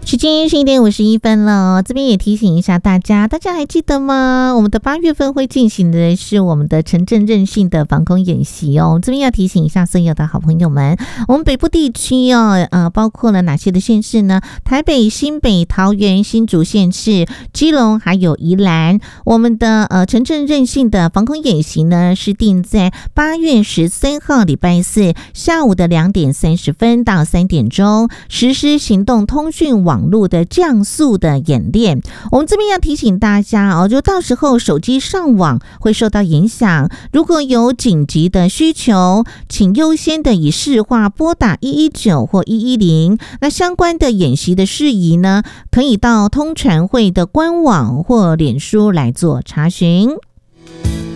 时间是1:51了，这边也提醒一下大家还记得吗？我们的8月份会进行的是我们的城镇韧性的防空演习哦。这边要提醒一下所有的好朋友们，我们北部地区包括了哪些的县市呢？台北、新北、桃园、新竹县市、基隆还有宜兰。我们的城镇韧性的防空演习呢，是定在8月13号礼拜四下午的2点30分到3点钟，实施行动通讯网络的降速的演练。我们这边要提醒大家就到时候手机上网会受到影响，如果有紧急的需求，请优先的以市话拨打119或110。那相关的演习的事宜呢，可以到通传会的官网或脸书来做查询。